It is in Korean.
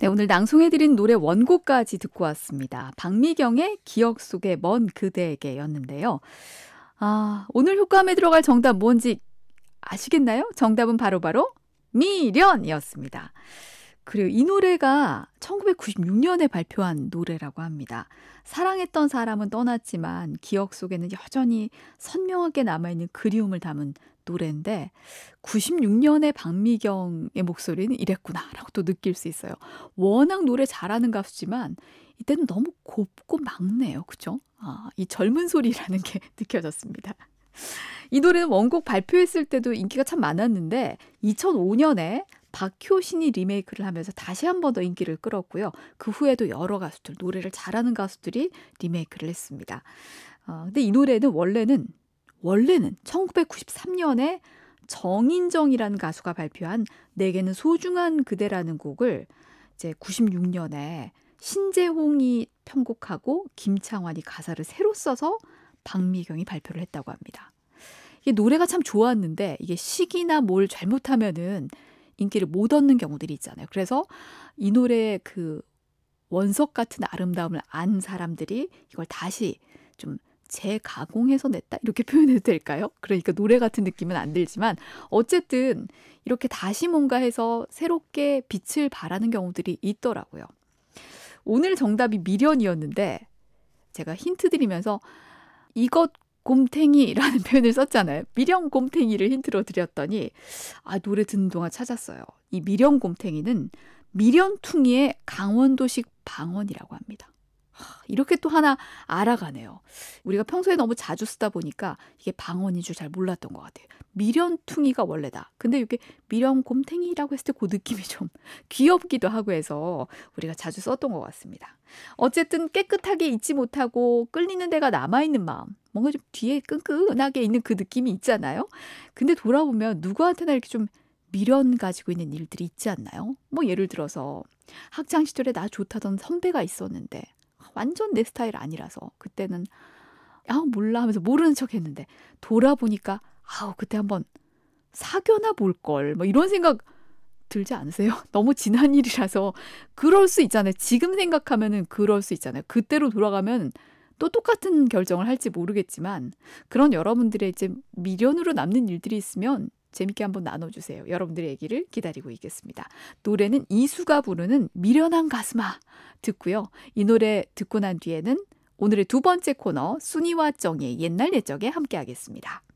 오늘 낭송해드린 노래 원곡까지 듣고 왔습니다. 박미경의 기억 속의 먼 그대에게였는데요. 오늘 효과음에 들어갈 정답 뭔지 아시겠나요? 정답은 바로 미련이었습니다. 그리고 이 노래가 1996년에 발표한 노래라고 합니다. 사랑했던 사람은 떠났지만 기억 속에는 여전히 선명하게 남아있는 그리움을 담은 노래인데 96년의 박미경의 목소리는 이랬구나라고 또 느낄 수 있어요. 워낙 노래 잘하는 가수지만 이때는 너무 곱고 막네요. 그죠? 이 젊은 소리라는 게 느껴졌습니다. 이 노래는 원곡 발표했을 때도 인기가 참 많았는데 2005년에 박효신이 리메이크를 하면서 다시 한 번 더 인기를 끌었고요. 그 후에도 여러 가수들, 노래를 잘하는 가수들이 리메이크를 했습니다. 근데 이 노래는 원래는 1993년에 정인정이라는 가수가 발표한 내게는 소중한 그대라는 곡을 이제 96년에 신재홍이 편곡하고 김창완이 가사를 새로 써서 박미경이 발표를 했다고 합니다. 이게 노래가 참 좋았는데 이게 시기나 뭘 잘못하면은 인기를 못 얻는 경우들이 있잖아요. 그래서 이 노래의 그 원석 같은 아름다움을 안 사람들이 이걸 다시 좀 재가공해서 냈다? 이렇게 표현해도 될까요? 그러니까 노래 같은 느낌은 안 들지만 어쨌든 이렇게 다시 뭔가 해서 새롭게 빛을 발하는 경우들이 있더라고요. 오늘 정답이 미련이었는데 제가 힌트 드리면서 이것 곰탱이라는 표현을 썼잖아요. 미련 곰탱이를 힌트로 드렸더니 노래 듣는 동안 찾았어요. 이 미련 곰탱이는 미련퉁이의 강원도식 방언이라고 합니다. 이렇게 또 하나 알아가네요. 우리가 평소에 너무 자주 쓰다 보니까 이게 방언인 줄 잘 몰랐던 것 같아요. 미련퉁이가 원래다. 근데 이게 미련곰탱이라고 했을 때 그 느낌이 좀 귀엽기도 하고 해서 우리가 자주 썼던 것 같습니다. 어쨌든 깨끗하게 잊지 못하고 끌리는 데가 남아있는 마음, 뭔가 좀 뒤에 끈끈하게 있는 그 느낌이 있잖아요. 근데 돌아보면 누구한테나 이렇게 좀 미련 가지고 있는 일들이 있지 않나요? 뭐 예를 들어서 학창시절에 나 좋다던 선배가 있었는데 완전 내 스타일 아니라서 그때는 몰라 하면서 모르는 척 했는데 돌아보니까 그때 한번 사귀어나 볼걸 뭐 이런 생각 들지 않으세요? 너무 지난 일이라서 그럴 수 있잖아요. 지금 생각하면은 그럴 수 있잖아요. 그때로 돌아가면 또 똑같은 결정을 할지 모르겠지만 그런 여러분들의 이제 미련으로 남는 일들이 있으면 재밌게 한번 나눠주세요. 여러분들의 얘기를 기다리고 있겠습니다. 노래는 이수가 부르는 미련한 가슴아 듣고요. 이 노래 듣고 난 뒤에는 오늘의 두 번째 코너 순이와 정의 옛날 옛적에 함께 하겠습니다.